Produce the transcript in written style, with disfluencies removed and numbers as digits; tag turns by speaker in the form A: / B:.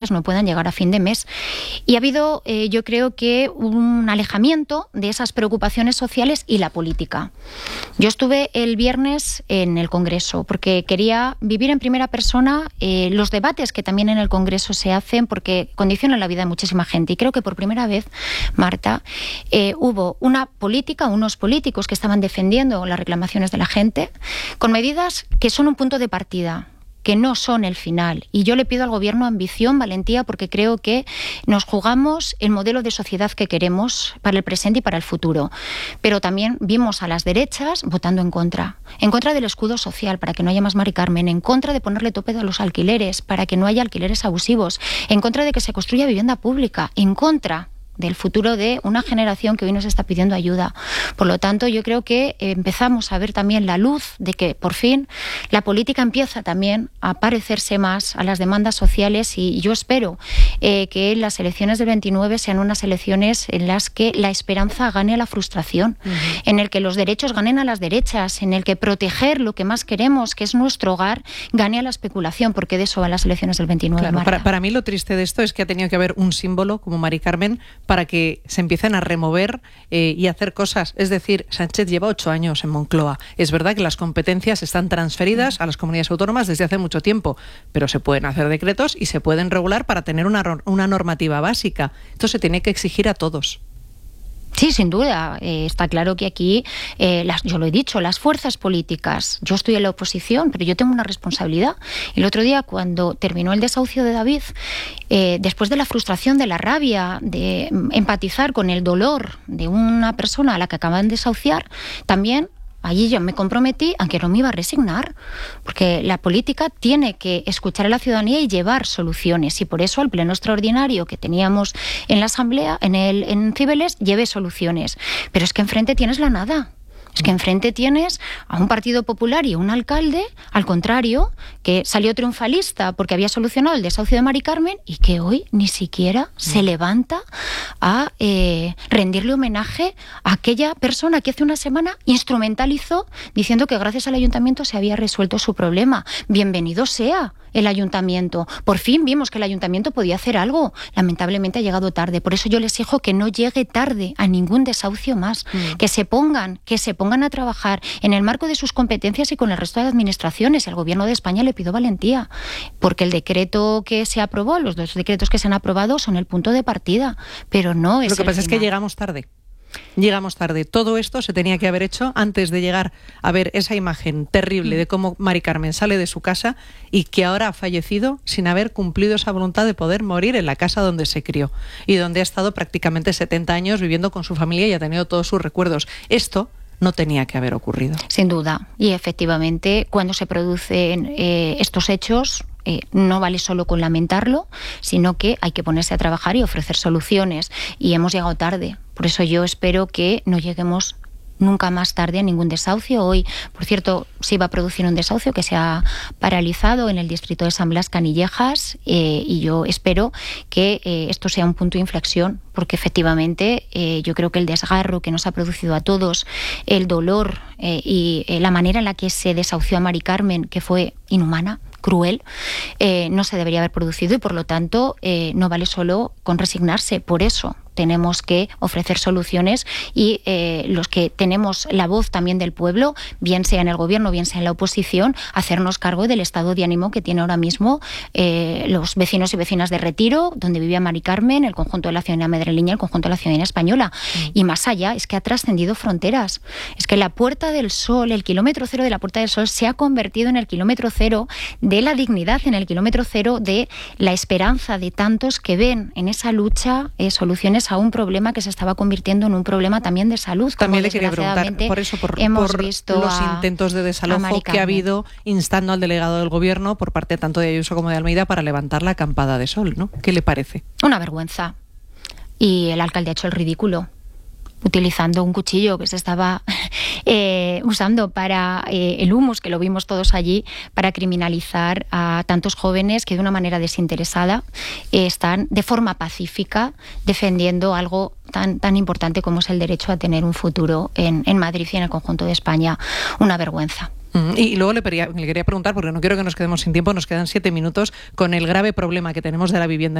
A: ellos no puedan llegar a fin de mes. Y ha habido, yo creo que un alejamiento de esas preocupaciones sociales y la política. Yo estuve el viernes en el Congreso porque quería vivir en primera persona los debates que también en el Congreso se hacen, porque condicionan la vida de muchísima gente. Y creo que por primera vez, Marta, hubo una política, unos políticos que estaban defendiendo las reclamaciones de la gente con medidas que son un punto de partida, que no son el final. Y yo le pido al Gobierno ambición, valentía, porque creo que nos jugamos el modelo de sociedad que queremos para el presente y para el futuro. Pero también vimos a las derechas votando en contra del escudo social, para que no haya más Mari Carmen, en contra de ponerle tope a los alquileres, para que no haya alquileres abusivos, en contra de que se construya vivienda pública, en contra del futuro de una generación que hoy nos está pidiendo ayuda. Por lo tanto, yo creo que empezamos a ver también la luz de que, por fin, la política empieza también a parecerse más a las demandas sociales, y yo espero que las elecciones del 29 sean unas elecciones en las que la esperanza gane a la frustración, en el que los derechos ganen a las derechas, en el que proteger lo que más queremos, que es nuestro hogar, gane a la especulación, porque de eso van las elecciones del 29.
B: Claro, para mí lo triste de esto es que ha tenido que haber un símbolo como Mari Carmen para que se empiecen a remover y hacer cosas. Es decir, Sánchez lleva 8 años en Moncloa. Es verdad que las competencias están transferidas a las comunidades autónomas desde hace mucho tiempo, pero se pueden hacer decretos y se pueden regular para tener una normativa básica. Esto se tiene que exigir a todos.
A: Sí, sin duda. Está claro que aquí, yo lo he dicho, las fuerzas políticas, yo estoy en la oposición, pero yo tengo una responsabilidad. El otro día, cuando terminó el desahucio de David, después de la frustración, de la rabia, de empatizar con el dolor de una persona a la que acaban de desahuciar, también allí yo me comprometí a que no me iba a resignar, porque la política tiene que escuchar a la ciudadanía y llevar soluciones, y por eso al pleno extraordinario que teníamos en la Asamblea, en Cibeles, llevé soluciones. Pero es que enfrente tienes la nada. Es que enfrente tienes a un Partido Popular y a un alcalde, al contrario, que salió triunfalista porque había solucionado el desahucio de Mari Carmen y que hoy ni siquiera se levanta a rendirle homenaje a aquella persona que hace una semana instrumentalizó diciendo que gracias al ayuntamiento se había resuelto su problema. Bienvenido sea el ayuntamiento. Por fin vimos que el ayuntamiento podía hacer algo. Lamentablemente ha llegado tarde. Por eso yo les exijo que no llegue tarde a ningún desahucio más. Que se pongan a trabajar en el marco de sus competencias y con el resto de administraciones. El Gobierno de España le pido valentía, porque el decreto que se aprobó, los 2 decretos que se han aprobado son el punto de partida, pero no es.
B: Lo que pasa es que llegamos tarde. Llegamos tarde. Todo esto se tenía que haber hecho antes de llegar a ver esa imagen terrible de cómo Mari Carmen sale de su casa y que ahora ha fallecido sin haber cumplido esa voluntad de poder morir en la casa donde se crió y donde ha estado prácticamente 70 años viviendo con su familia y ha tenido todos sus recuerdos. Esto no tenía que haber ocurrido.
A: Sin duda. Y efectivamente, cuando se producen estos hechos, no vale solo con lamentarlo, sino que hay que ponerse a trabajar y ofrecer soluciones. Y hemos llegado tarde. Por eso yo espero que no lleguemos nunca más tarde a ningún desahucio. Hoy, por cierto, se iba a producir un desahucio que se ha paralizado en el distrito de San Blas Canillejas, y yo espero que esto sea un punto de inflexión, porque efectivamente yo creo que el desgarro que nos ha producido a todos, el dolor y la manera en la que se desahució a Mari Carmen, que fue inhumana, cruel, no se debería haber producido, y por lo tanto no vale solo con resignarse. Por eso tenemos que ofrecer soluciones, y los que tenemos la voz también del pueblo, bien sea en el gobierno, bien sea en la oposición, hacernos cargo del estado de ánimo que tiene ahora mismo los vecinos y vecinas de Retiro, donde vivía Mari Carmen, el conjunto de la ciudadanía madrileña, el conjunto de la ciudadanía española. Y más allá, es que ha trascendido fronteras. Es que la Puerta del Sol, el kilómetro cero de la Puerta del Sol, se ha convertido en el kilómetro cero de la dignidad, en el kilómetro cero de la esperanza de tantos que ven en esa lucha soluciones a un problema que se estaba convirtiendo en un problema también de salud.
B: También le quería preguntar por eso, por los intentos de desalojo que ha habido instando al delegado del Gobierno por parte tanto de Ayuso como de Almeida para levantar la acampada de sol, ¿no? ¿Qué le parece?
A: Una vergüenza. Y el alcalde ha hecho el ridículo, utilizando un cuchillo que se estaba usando para el humus, que lo vimos todos allí, para criminalizar a tantos jóvenes que de una manera desinteresada están de forma pacífica defendiendo algo tan importante como es el derecho a tener un futuro en Madrid y en el conjunto de España. Una vergüenza.
B: Y luego le quería preguntar, porque no quiero que nos quedemos sin tiempo, nos quedan 7 minutos, con el grave problema que tenemos de la vivienda